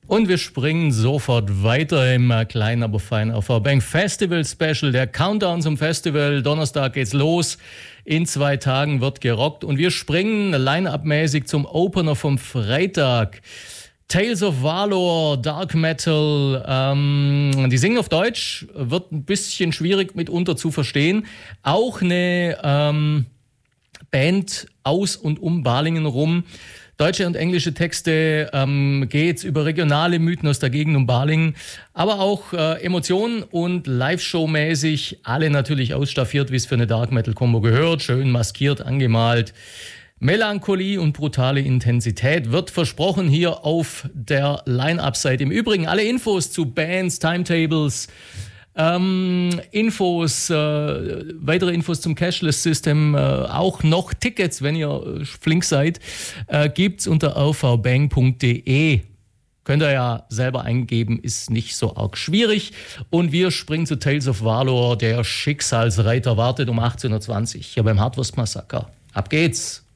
Und wir springen sofort weiter im kleinen, aber feinen AV Bang Festival Special. Der Countdown zum Festival. Donnerstag geht's los. In 2 Tagen wird gerockt. Und wir springen line-up-mäßig zum Opener vom Freitag. Tales of Valor, Dark Metal. Die singen auf Deutsch. Wird ein bisschen schwierig mitunter zu verstehen. Auch eine Band aus und um Balingen rum. Deutsche und englische Texte, geht's über regionale Mythen aus der Gegend um Balingen, aber auch Emotionen und Live-Show-mäßig, alle natürlich ausstaffiert, wie es für eine Dark-Metal-Kombo gehört, schön maskiert, angemalt. Melancholie und brutale Intensität wird versprochen hier auf der Line-Up-Seite. Im Übrigen alle Infos zu Bands, Timetables, weitere Infos zum Cashless-System, auch noch Tickets, wenn ihr flink seid, gibt's unter avbang.de. Könnt ihr ja selber eingeben, ist nicht so arg schwierig. Und wir springen zu Tales of Valor, der Schicksalsreiter wartet um 18.20 Uhr hier beim Hardwurst-Massaker. Ab geht's!